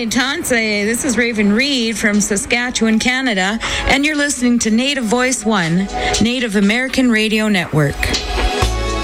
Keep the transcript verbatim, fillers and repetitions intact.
Tanse. This is Raven Reed from Saskatchewan, Canada, and you're listening to Native Voice One, Native American Radio Network.